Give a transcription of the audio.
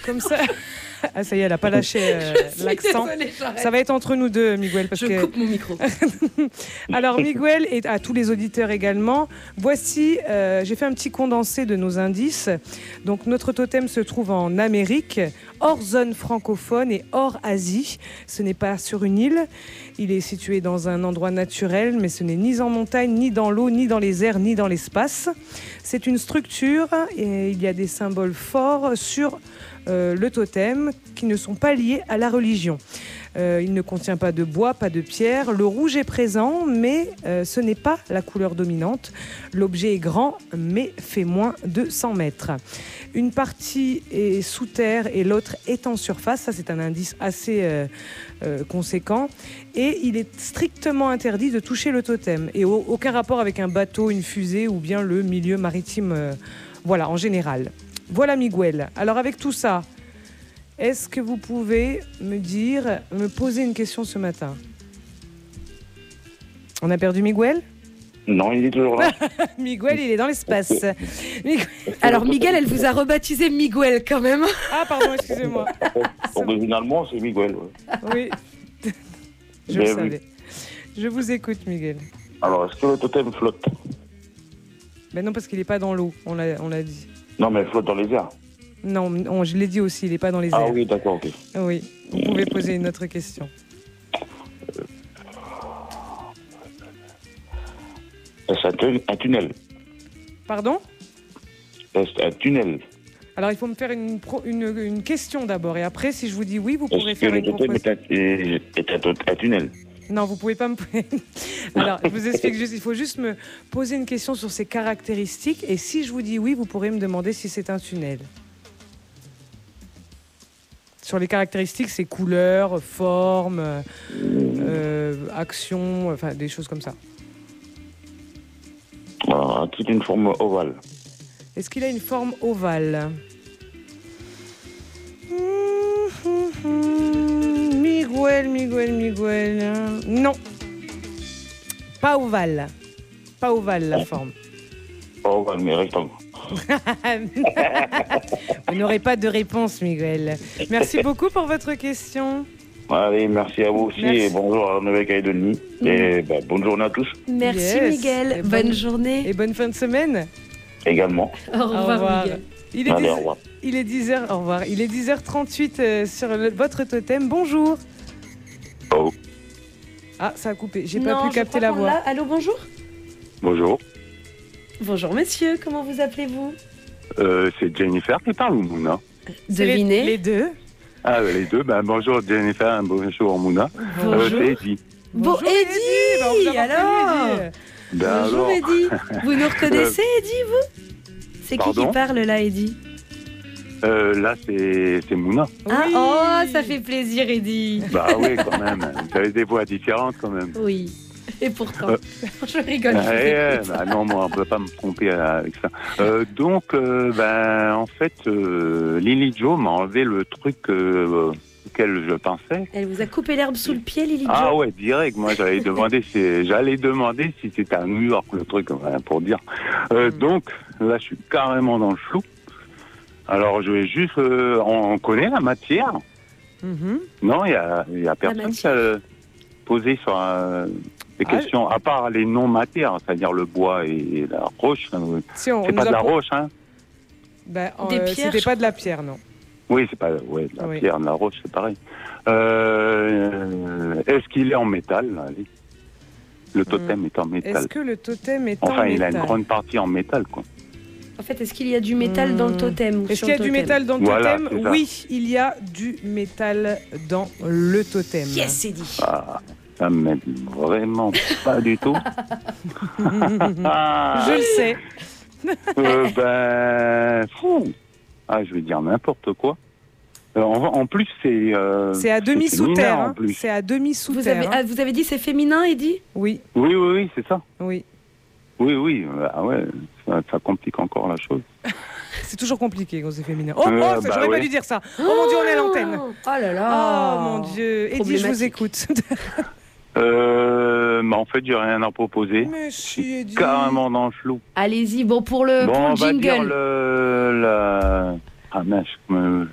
Comme ça. Ah, ça y est, elle n'a pas lâché l'accent. Désolée, Ça va être entre nous deux, Miguel. Parce je coupe mon micro. Alors, Miguel, et à tous les auditeurs également, voici, j'ai fait un petit condensé de nos indices. Donc, notre totem se trouve en Amérique, hors zone francophone et hors Asie. Ce n'est pas sur une île. Il est situé dans un endroit naturel, mais ce n'est ni en montagne, ni dans l'eau, ni dans les airs, ni dans l'espace. C'est une structure et il y a des symboles forts sur le totem qui ne sont pas liés à la religion. Il ne contient pas de bois, pas de pierre. Le rouge est présent, mais ce n'est pas la couleur dominante. L'objet est grand, mais fait moins de 100 mètres. Une partie est sous terre et l'autre est en surface. Ça, c'est un indice assez conséquent. Et il est strictement interdit de toucher le totem. Et aucun rapport avec un bateau, une fusée ou bien le milieu maritime, voilà, en général. Voilà, Miguel. Alors, avec tout ça, est-ce que vous pouvez me poser une question ce matin? On a perdu Miguel? Non, il est toujours là. Miguel, il est dans l'espace. Alors, Miguel, elle vous a rebaptisé Miguel quand même. Ah, pardon, excusez-moi. Originalement, c'est Miguel. Oui, je le savais. Je vous écoute, Miguel. Alors, est-ce que le totem flotte? Ben non, parce qu'il n'est pas dans l'eau, on l'a dit. Non, mais il flotte dans les airs. Non, je l'ai dit aussi, il n'est pas dans les airs. Ah oui, d'accord, ok. Oui, vous pouvez poser une autre question. Est-ce un tunnel? Pardon? Est-ce un tunnel? Alors, il faut me faire une question d'abord. Et après, si je vous dis oui, vous pourrez faire une proposition. Est-ce que le totem est un tunnel? Non, vous pouvez pas me... Alors, je vous explique juste. Il faut juste me poser une question sur ses caractéristiques. Et si je vous dis oui, vous pourrez me demander si c'est un tunnel. Sur les caractéristiques, c'est couleur, forme, action, enfin des choses comme ça. C'est une forme ovale. Est-ce qu'il a une forme ovale? Miguel. Non. Pas ovale. Pas ovale, la forme. Pas ovale, mais rectangle. Vous n'aurez pas de réponse, Miguel. Merci beaucoup pour votre question. Allez, merci à vous aussi. Merci. Et bonjour à la Nouvelle-Calédonie. Et bonne journée à tous. Merci, Yes. Miguel. Et Bonne journée. Et bonne fin de semaine. Également. Au revoir, Miguel. Il est Allez, 10 au revoir. Il est 10h, au revoir. Il est 10h38 sur votre totem. Bonjour. Oh. Ah, ça a coupé. J'ai Non, pas pu je capter crois la qu'on voix. l'a. Allô, bonjour. Bonjour. Bonjour, monsieur. Comment vous appelez-vous? C'est Jennifer qui parle ou Mouna? C'est Devinez. les deux. Ah, les deux. Bonjour Jennifer, bonjour Mouna. Bonjour. C'est Eddie. Bon, Eddie, Bah, on vous a pas alors prévenu, Eddie. Bonjour, alors, Eddie. Vous nous reconnaissez, Eddie, vous? C'est qui Pardon parle, là, Eddie? là, c'est Mouna. Ah, Oui. oh, ça fait plaisir, Eddie. Bah oui, quand même. Vous avez des voix différentes, quand même. Oui. Et pourtant, je rigole. Non, moi, on ne peut pas me tromper avec ça. En fait, Lily Jo m'a enlevé le truc auquel je pensais. Elle vous a coupé l'herbe sous le pied, Lily Jo? Ah ouais, direct. Moi, j'allais demander si c'était à New York, le truc, pour dire. Donc, là, je suis carrément dans le flou. Alors, je vais juste... on connaît la matière? Non, il y a personne qui a posé sur des questions, à part les non-matières, c'est-à-dire le bois et la roche. Si on C'est pas de la roche, hein? Bah, Des pierres, c'était pas de la pierre, non. Oui, c'est pas de la pierre, de la roche, c'est pareil. Est-ce qu'il est en métal, là, allez? Le totem est en métal. Est-ce que le totem est en métal? Enfin, il a une grande partie en métal, quoi. En fait, est-ce qu'il y a du métal dans le totem? Est-ce qu'il y a du métal dans le Voilà, totem? c'est ça. Oui, il y a du métal dans le totem. Yes, Eddie. Ah, ça m'aide vraiment pas du tout. Je le sais. Je vais dire n'importe quoi. En plus, c'est à demi sous féminin, terre. en Hein. plus. C'est à demi sous Vous terre. avez, vous avez dit c'est féminin, Eddie? Oui, Oui, c'est ça. oui. Oui. Ah ouais, ça complique encore la chose. C'est toujours compliqué quand c'est féminin. J'aurais pas dû dire ça. Oh mon Dieu, on est à l'antenne. Oh là là. Oh mon Dieu. Eddie, je vous écoute. En fait, j'ai rien à proposer. Mais Je suis Eddie. carrément dans le flou. Allez-y, pour le on va dire jingle. Ah mince,